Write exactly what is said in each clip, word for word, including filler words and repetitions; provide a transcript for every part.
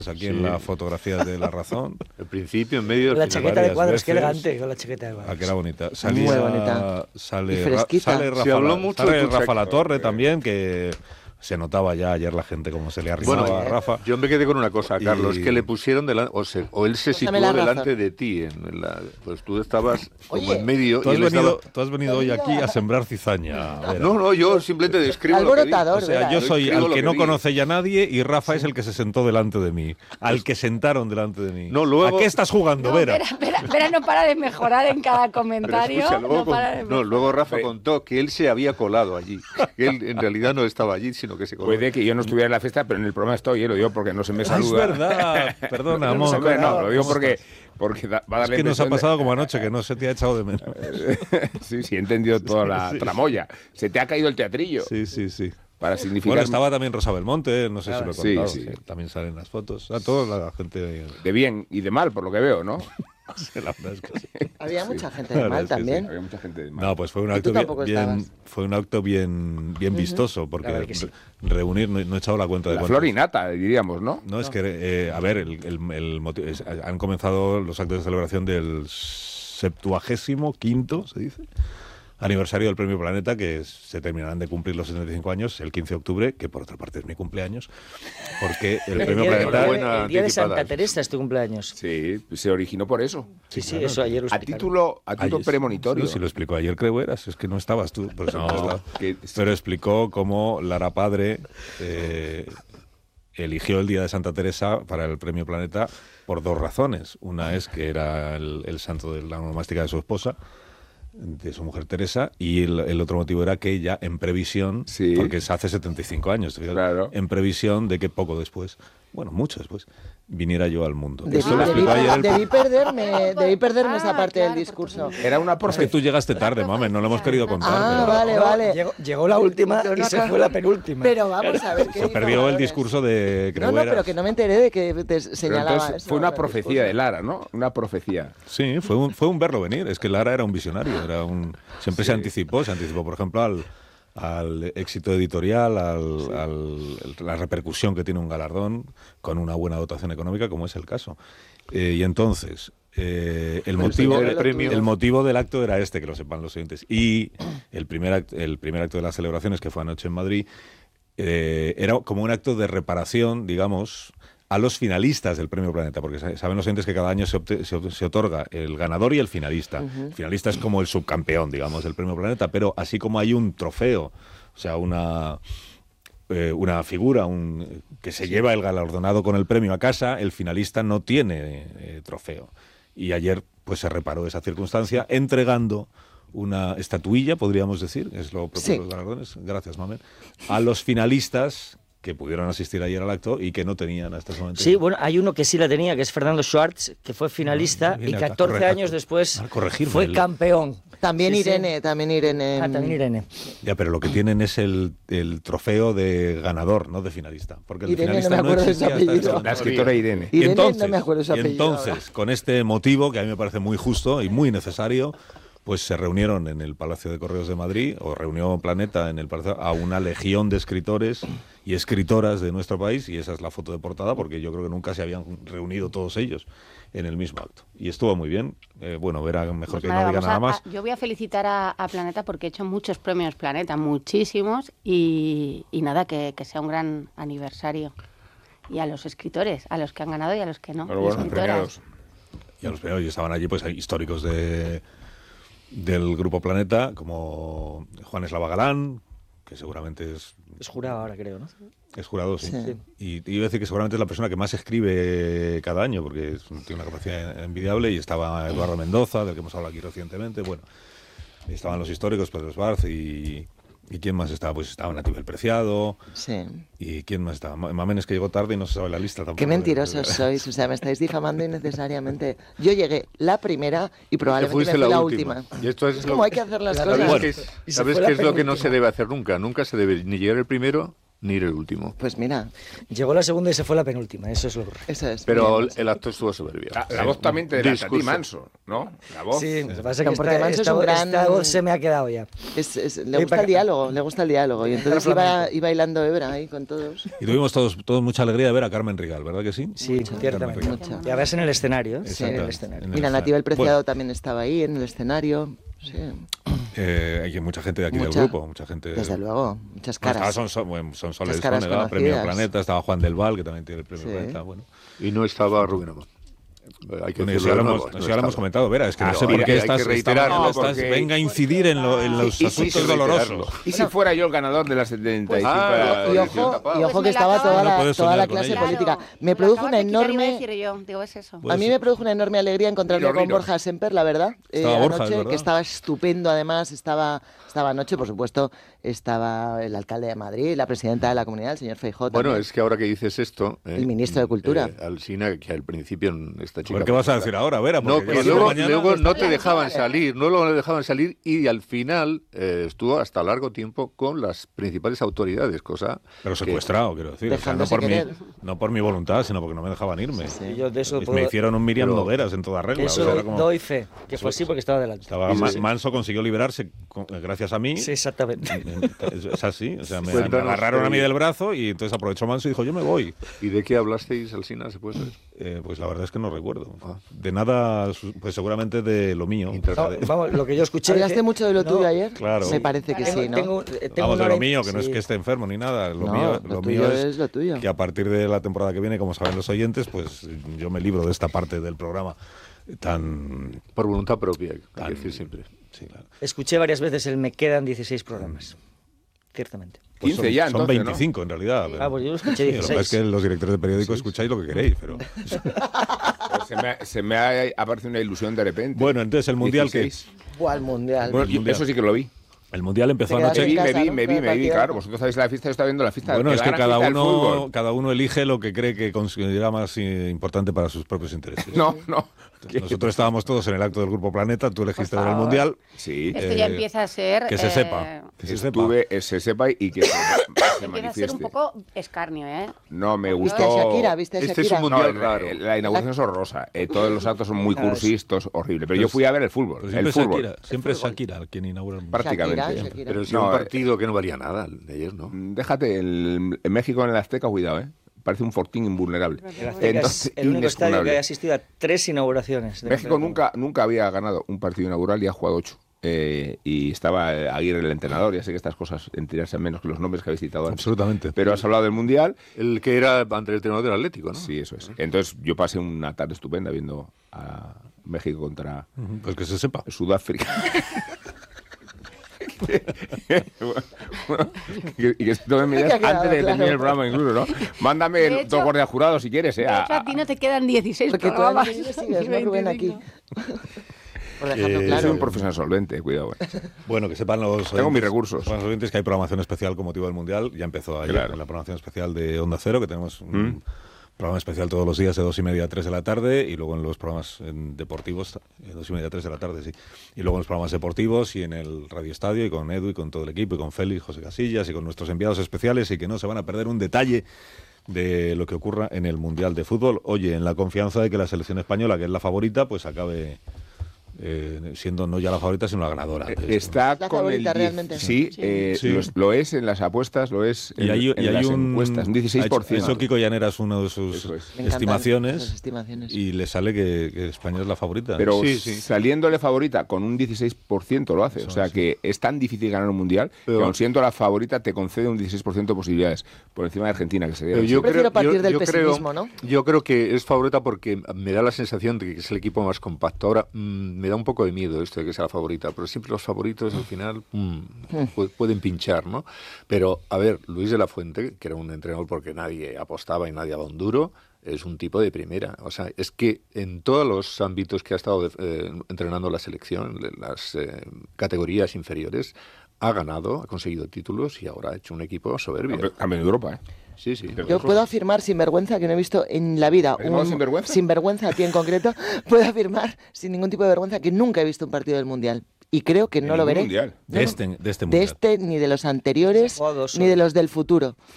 aquí sí. en la fotografía de La Razón. El principio, en medio del Con la final. chaqueta de cuadros, veces. qué elegante, con la chaqueta de cuadros. Ah, que era bonita. Salía, Muy bonita. Sale, Y fresquita. Ra, sale Rafa, Se habló la, mucho sale de tu Rafa chaqueta. La Torre también, que se notaba ya ayer la gente como se le arrimaba Bueno, a Rafa. yo me quedé con una cosa, Carlos, Y- que le pusieron delante, o, se, o él se Pues situó dame la razón. delante de ti. En la, pues tú estabas como Oye, en medio. Tú y has, él venido, estaba... tú has venido hoy aquí a sembrar cizaña. Vera. No, no, yo simplemente describo Alborotador, lo que O sea, Vera, yo ¿eh? soy Escribo al lo que que no vi. conoce ya nadie y Rafa es el que se sentó delante de mí. Al que sentaron delante de mí. No, luego- ¿A qué estás jugando, No, Vera? Vera, Vera, Vera no para de mejorar en cada Pero comentario. escucha, luego, no, con- para de no, mejorar. luego Rafa contó que él se había colado allí. Que él en realidad no estaba allí, sino que se coló. Puede que yo no estuviera en la fiesta, pero en el programa estoy, ¿eh? Lo digo porque no se me Ah, es saluda. verdad. Perdona, No, amor. hombre, no, lo digo ¿Cómo porque, estás? porque da- va a Es darle que nos ha impresión de- pasado como anoche, que no se te ha echado de menos. Sí, sí, he entendido toda la Sí. tramoya. Se te ha caído el teatrillo. Sí, sí, sí. Para significar... Bueno, estaba también Rosa Belmonte, no sé si lo he Sí, contado. sí. que También salen las fotos. A toda la gente. De bien y de mal, por lo que veo, ¿no? La verdad es que sí. Había mucha gente La de verdad mal es que sí. también. Había mucha gente de mal. No, pues fue un Y acto tú bien, tampoco bien- estabas. fue un acto bien, bien vistoso, porque La verdad que sí. re- reunir, no, no he echado la cuenta de La cuántos. flor y nata, diríamos, ¿no? No, es que, eh, a ver, el, el, el motivo, es- han comenzado los actos de celebración del septuagésimo quinto, se dice, aniversario del Premio Planeta, que se terminarán de cumplir los setenta y cinco años el quince de octubre, que por otra parte es mi cumpleaños, porque el El Premio día, de- Planeta... Enhorabuena el día de anticipada. Santa Teresa es tu cumpleaños. Sí, se originó por eso. Sí, sí, eso ayer lo A explicaron. título, a título Ayer- premonitorio. Sí, sí, lo explicó ayer, creo eras, es que no estabas tú. Por eso no No, estaba. que- Pero explicó cómo Lara Padre eh, eligió el Día de Santa Teresa para el Premio Planeta por dos razones. Una es que era el, el santo de la onomástica de su esposa, de su mujer Teresa, y el, el otro motivo era que ella, en previsión, Sí. porque es hace setenta y cinco años, fíjate, Claro. en previsión de que poco después, bueno, mucho después, viniera yo al mundo. Debí, Esto lo debí- explicó ayer el- debí perderme, debí perderme Ah, esa parte del claro, discurso. porque- Era una Es que profecía. tú llegaste tarde, mames, no lo hemos querido contar. Ah, pero- vale, No, vale. Llegó, llegó la última Yo y no se acabo- fue la penúltima. Pero vamos a ver qué Se perdió el valores. discurso de No, no, Creueras. pero que no me enteré de que te Pero señalaba entonces eso fue una en el profecía de discurso. Lara, ¿no? Una profecía. Sí, fue un, fue un verlo venir. Es que Lara era un visionario. Era un, siempre se anticipó. Se anticipó, por ejemplo, al, al éxito editorial, al, al- la repercusión que tiene un galardón con una buena dotación económica, como es el caso. Eh, y entonces, eh, el, Bueno, motivo, señor, el, lo tuyo. el motivo del acto era este, que lo sepan los oyentes. Y el primer, act- el primer acto de las celebraciones, que fue anoche en Madrid, eh, era como un acto de reparación, digamos, a los finalistas del Premio Planeta, porque sa- saben los oyentes que cada año se, obte- se, se otorga el ganador y el finalista. El finalista es como el subcampeón, digamos, del Premio Planeta, pero así como hay un trofeo, o sea, una... eh, una figura un, que se lleva el galardonado con el premio a casa, el finalista no tiene eh, trofeo. Y ayer pues se reparó esa circunstancia entregando una estatuilla, podríamos decir, es lo propio Sí. de los galardones, gracias, Mamen, a los finalistas que pudieron asistir ayer al acto y que no tenían hasta ese momento. Sí, bueno, hay uno que sí la tenía, que es Fernando Schwartz, que fue finalista Ah, viene y a catorce corregir- años después a corregirme fue el- campeón. También Sí, sí. Irene, también Irene. Ah, también Irene. Ya, pero lo que tienen es el, el trofeo de ganador, no de finalista. Porque el Irene, no finalista me acuerdo de su existía hasta ese apellido. momento. La escritora Irene. Y Irene, entonces, no me acuerdo su y apellido entonces ahora. con este motivo, que a mí me parece muy justo y muy necesario, pues se reunieron en el Palacio de Correos de Madrid, o reunió Planeta en el Palacio, a una legión de escritores y escritoras de nuestro país, y esa es la foto de portada, porque yo creo que nunca se habían reunido todos ellos en el mismo acto. Y estuvo muy bien. Eh, bueno, Vera, mejor Pues que nada, no diga vamos nada a- más. a- yo voy a felicitar a, a Planeta porque he hecho muchos premios Planeta, muchísimos, y, y nada, que, que sea un gran aniversario. Y a los escritores, a los que han ganado y a los que no. Pero y bueno, escritoras. premiados. Ya los veo, y estaban allí pues hay históricos de del Grupo Planeta, como Juan Eslava Galán, que seguramente es, Es jurado ahora, creo, ¿no? es jurado, sí. Sí. Y te iba a decir que seguramente es la persona que más escribe cada año, porque es- tiene una capacidad envidiable, y estaba Eduardo Mendoza, del que hemos hablado aquí recientemente, bueno, y estaban los históricos, Pedro Sbarz, y, y ¿quién más estaba? Pues estaba Natibel Preciado, Sí. y ¿quién más estaba? Ma- Mamen es que llegó tarde y no se sabe la lista tampoco. Qué mentirosos sois, o sea, me estáis difamando innecesariamente. Yo llegué la primera y probablemente fuiste me fui la la última. última. Y esto es es lo- como hay que hacer las Claro, cosas. ¿Sabes Bueno. qué es, Y se sabes fue qué la es lo que no penúltima. se debe hacer nunca? Nunca se debe ni llegar el primero ni ir el último. Pues mira, Llegó la segunda y se fue la penúltima, eso es lo correcto. eso es. Pero Bien. el acto estuvo soberbio. La, la voz también te delata a ti, Discurso. Manso, ¿no? La voz. Sí, lo que pasa es que Porque esta, Manso es esta- un gran- esta voz se me ha quedado ya. Es- es- le Sí, gusta para- el diálogo, le gusta el diálogo. Y entonces Para iba, flamenco. iba bailando Ebra ahí con todos. Y tuvimos todos, todos mucha alegría de ver a Carmen Rigal, ¿verdad que sí? Sí, ciertamente. Mucho. Y a verse en el escenario. ¿eh? Exacto. En el escenario. En el Y la Nativa el escenario. Preciado Bueno, también estaba ahí en el escenario. Sí, eh, hay mucha gente de aquí Mucha. del grupo, mucha gente. desde luego, muchas Bueno, caras. estaba Son, Son, bueno, Son Soles Muchas caras Sónega, Premio conocidas. Planeta, estaba Juan del Val, que también tiene el Premio Sí. Planeta. Bueno, Y no estaba Rubén Amón. Hay que Bueno, decirlo eso ya de lo nuevo, hemos, no eso ya lo hemos estaba. comentado, Vera, es que no Claro, sé por hay- qué hay estás, que reiterarlo, estás- porque- venga a incidir en, lo- en los y- y- asuntos y dolorosos. reiterarlo. ¿Y si fuera yo el ganador de las setenta y cinco? Ah, Y Pues ojo, y Pues ojo me que la estaba acabas- toda No la, puedes toda soñar la con clase ella. política. Claro, Me lo produjo acabas una de quitar y iba a enorme... decir yo, digo, es eso. A mí me produjo una enorme alegría encontrarme Rino, con Rino. Borja Semper, la verdad, eh, Estaba Borja, anoche, es verdad. que estaba estupendo además, estaba, estaba anoche, por supuesto, estaba el alcalde de Madrid, la presidenta de la comunidad, el señor Feijóo Bueno, también. es que ahora que dices esto... eh, El ministro de Cultura. Eh, Alsina, que al principio esta chica... A ver, ¿qué vas a decir ahora, Vera? No, Porque que ya luego, mañana- luego no te Está dejaban bien. salir, no lo dejaban salir y al final eh, estuvo hasta largo tiempo con las principales autoridades, cosa... Pero que- secuestrado, quiero decir. O sea, no, Dejándose por mi, querer. no por mi voluntad, sino porque no me dejaban irme. Y yo de eso Y puedo- me hicieron un Miriam Pero- Nogueras en toda regla. que eso o sea, era como- doy fe, que fue así porque estaba delante. estaba Sí, Ma- sí. Manso consiguió liberarse con- gracias a mí. Sí, exactamente. Es, es así, o sea, me, me Cuéntanos, agarraron a mí eh, del brazo y entonces aprovechó Manso y dijo, yo me voy. ¿Y de qué hablasteis, Alsina? ¿Se puede saber? Eh, pues la verdad es que no recuerdo. Ah. De nada, su- pues seguramente de lo mío. Inter- O sea, de- Vamos, lo que yo escuché... ¿Hablaste que- mucho de lo No, tuyo ayer? claro. Me parece que tengo- sí, ¿no? tengo- eh, tengo Vamos, una de lo hora y- mío, que no es sí. que esté enfermo ni nada. Lo No, mío, lo lo tuyo mío es lo tuyo. que a partir de la temporada que viene, como saben los oyentes, pues yo me libro de esta parte del programa tan... Por voluntad propia, hay tan- que decir siempre. Sí, claro. Escuché varias veces el me quedan dieciséis programas. Ciertamente. Pues quince son, ya, son entonces, ¿no? veinticinco en realidad. pero- Ah, pues yo lo escuché Sí, lo que dieciséis. pasa es que los directores de periódico escucháis lo que queréis, pero... Pues se, me ha, se me ha aparecido una ilusión de repente. Bueno, entonces el Mundial que... dieciséis. Buah, el Mundial. Bueno, El y Mundial. eso sí que lo vi. El Mundial empezó Te Me quedaste anoche... vi, en me casa, vi, ¿no? me vi, Con el me vi, partido. claro. Vosotros sabéis la fiesta, yo estaba viendo la fiesta. Bueno, la es que gran cada fiesta del uno, fútbol. cada uno elige lo que cree que considera más eh, importante para sus propios intereses. No, no. Nosotros estábamos todos en el acto del Grupo Planeta, tú elegiste ver el favor. Mundial. Sí. Esto ya eh, empieza a ser... Que se eh, sepa. Que se sepa. Estuve, eh, se sepa y que se, se Empieza a ser manifieste. un poco escarnio, ¿eh? No, me ¿Viste ¿Viste a gustó. Shakira? ¿Viste a Este es Shakira? un No, mundial el- raro. el- la inauguración es horrorosa. Eh, todos los actos son muy cursistos, horrible. Pero yo fui a ver el fútbol. Pero El siempre es fútbol. Shakira, siempre es Shakira quien inaugura el Mundial. Prácticamente. Shakira, Shakira. Pero si No, un eh, partido que no valía nada el de ayer, ¿no? Déjate, el, en México en el Azteca, cuidado, ¿eh? Parece un fortín invulnerable. El Azteca es Entonces, el único estadio que inexpugnable. ha asistido a tres inauguraciones. de México campeonato. nunca, nunca había ganado un partido inaugural y ha jugado ocho. Eh, y estaba eh, Aguirre el entrenador, ya sé que estas cosas enterarse menos que los nombres que habéis citado antes. Absolutamente. Pero has hablado del Mundial. El que era ante el entrenador del Atlético, ¿no? Sí, eso es. Entonces yo pasé una tarde estupenda viendo a México contra Ujú, pues que se sepa. Sudáfrica. Bueno, y que- y que esto me Me miras ha quedado antes de claro. terminar el programa incluso, ¿no? Mándame De el- hecho- dos guardias jurados si quieres, ¿eh? De A- hecho, a ti no te quedan dieciséis Porque tú programas. año que viene sigues, ¿no, Rubén, aquí? Por dejarlo Eh, Yo claro. soy un profesional solvente, cuidado. eh. Bueno, que sepan los Tengo mis oyentes- recursos. sepan los oyentes que hay programación especial con motivo del Mundial. Ya empezó ayer Claro. en la programación especial de Onda Cero, que tenemos un Mm. programa especial todos los días de dos y media a tres de la tarde, y luego en los programas en deportivos, de dos y media a tres de la tarde, sí. Y luego en los programas deportivos y en el Radio Estadio, y con Edu y con todo el equipo, y con Félix, José Casillas, y con nuestros enviados especiales, y que no se van a perder un detalle de lo que ocurra en el Mundial de Fútbol. Oye, en la confianza de que la selección española, que es la favorita, pues acabe eh, siendo no ya la favorita, sino la ganadora. de esto. Está ¿La con favorita el diez- realmente? Sí, eh, Sí. Lo, es- lo es en las apuestas, lo es en, Y hay, en y hay las un, encuestas, un ha dieciséis por ciento. hecho- Eso Kiko Llanera es una de sus Eso es. Me encantan estimaciones, esas estimaciones. y le sale que, que España es la favorita. Pero Sí, sí. saliéndole favorita con un dieciséis por ciento lo hace. Eso o sea es. que es tan difícil ganar un mundial Pero- que aun siendo la favorita te concede un dieciséis por ciento de posibilidades por encima de Argentina, que sería... Pero yo, prefiero partir del creo- pesimismo, ¿no? Yo creo que es favorita porque me da la sensación de que es el equipo más compacto. Ahora, mm, me da un poco de miedo esto de que sea la favorita, pero siempre los favoritos al final mm, pu- pueden pinchar, ¿no? Pero, a ver, Luis de la Fuente, que era un entrenador porque nadie apostaba y nadie daba un duro, es un tipo de primera. O sea, es que en todos los ámbitos que ha estado eh, entrenando la selección, en las eh, categorías inferiores, ha ganado, ha conseguido títulos y ahora ha hecho un equipo soberbio. Campeón de Europa, ¿eh? Sí, sí. Yo puedo afirmar sin vergüenza que no he visto en la vida ¿Has llamado sinvergüenza? sin vergüenza a ti en concreto, puedo afirmar sin ningún tipo de vergüenza que nunca he visto un partido del Mundial. Y creo que En no lo ningún veré. mundial. de, este, de este De Mundial. este, ni de los anteriores, Se jugó dos ni de solo. los del futuro.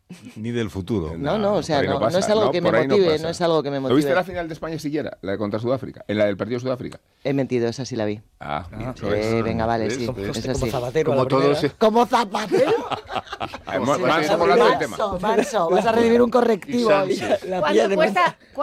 ni del futuro. No, no, o sea, por ahí no, pasa, no es algo que me por ahí motive, pasa. no es algo que me ¿Lo viste motive. la final de España siquiera? La de contra Sudáfrica, en la del partido de Sudáfrica. He mentido, esa sí la vi. Ah, mira, Sí, lo ves. venga, vale, sí. ¿Ves? Esa Como sí. Zapatero a Como la primera. todos, ¿Como Zapatero? Ah, hemos- Sí, Manso sí, volando el tema. Manso, Manso, vas a recibir un correctivo. Y Sánchez. La Cuando piel de cuesta,